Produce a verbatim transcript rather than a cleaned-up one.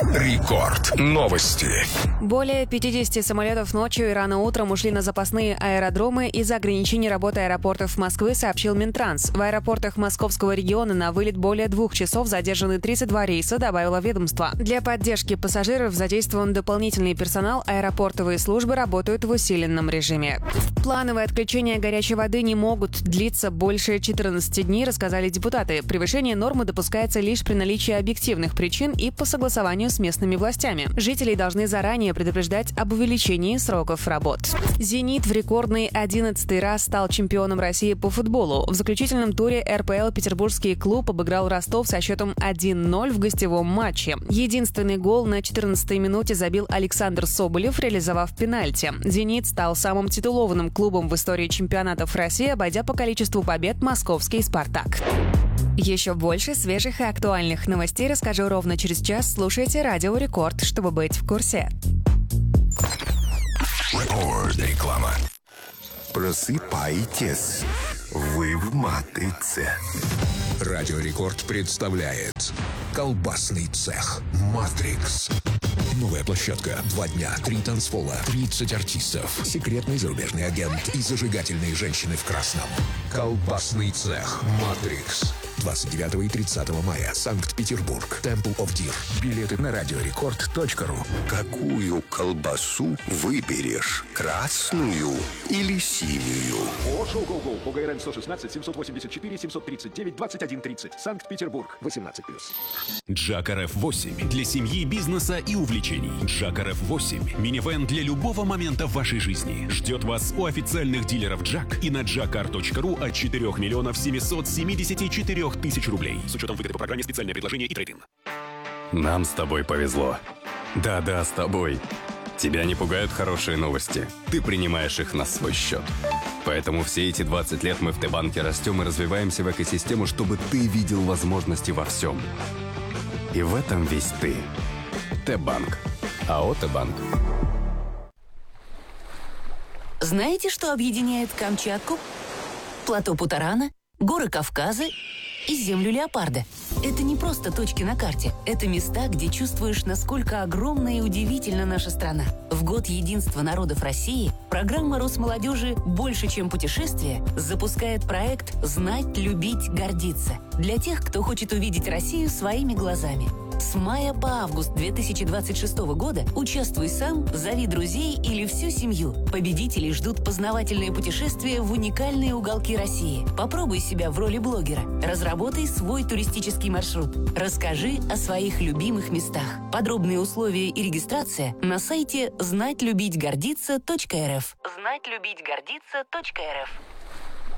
Рекорд. Новости. Более пятидесяти самолетов ночью и рано утром ушли на запасные аэродромы из-за ограничений работы аэропортов Москвы, сообщил Минтранс. В аэропортах московского региона на вылет более двух часов задержаны тридцать два рейса, добавило ведомство. Для поддержки пассажиров задействован дополнительный персонал, аэропортовые службы работают в усиленном режиме. Плановые отключения горячей воды не могут длиться больше четырнадцати дней, рассказали депутаты. Превышение нормы допускается лишь при наличии объективных причин и по согласованию с местными властями. Жителей должны заранее предупреждать об увеличении сроков работ. «Зенит» в рекордный одиннадцатый раз стал чемпионом России по футболу. В заключительном туре эр пэ эл петербургский клуб обыграл Ростов со счетом один ноль в гостевом матче. Единственный гол на четырнадцатой минуте забил Александр Соболев, реализовав пенальти. «Зенит» стал самым титулованным клубом в истории чемпионатов России, обойдя по количеству побед московский «Спартак». Еще больше свежих и актуальных новостей расскажу ровно через час. Слушайте Радио Рекорд, чтобы быть в курсе. Реклама. Просыпайтесь, вы в матрице. Радио Рекорд представляет колбасный цех «Матрикс». Новая площадка. Два дня, три танцпола, тридцать артистов, секретный зарубежный агент и зажигательные женщины в красном. Колбасный цех «Матрикс». двадцать девятого и тридцатого мая. Санкт-Петербург. Temple of Deer. Билеты на радиорекорд точка ру. Какую колбасу выберешь? Красную или синюю? Шоу «Гоу-Гоу» по гэ эр эн сто шестнадцать семьсот восемьдесят четыре семьсот тридцать девять двадцать один тридцать. Санкт-Петербург. восемнадцать плюс. Джак эр эф восемь. Для семьи, бизнеса и увлечений. Джак эр эф восемь. Минивэн для любого момента в вашей жизни. Ждет вас у официальных дилеров Джак и на джакар точка ру от четырёх миллионов семьсот семьдесят четыре тысяч рублей. С учетом выгоды по программе «Специальное предложение» и трейд-ин. Нам с тобой повезло. Да-да, с тобой. Тебя не пугают хорошие новости. Ты принимаешь их на свой счет. Поэтому все эти двадцать лет мы в Т-банке растем и развиваемся в экосистему, чтобы ты видел возможности во всем. И в этом весь ты. Т-банк. АО «Т-банк». Знаете, что объединяет Камчатку, плато Путарана, горы Кавказа и землю леопарда? Это не просто точки на карте. Это места, где чувствуешь, насколько огромна и удивительна наша страна. В год единства народов России программа Росмолодежи «Больше, чем путешествие» запускает проект «Знать, любить, гордиться» для тех, кто хочет увидеть Россию своими глазами. С мая по август две тысячи двадцать шестого года участвуй сам, зови друзей или всю семью. Победителей ждут познавательные путешествия в уникальные уголки России. Попробуй себя в роли блогера. Разработай свой туристический маршрут. Расскажи о своих любимых местах. Подробные условия и регистрация на сайте знать любить гордиться точка эр эф. знать любить гордиться точка эр эф.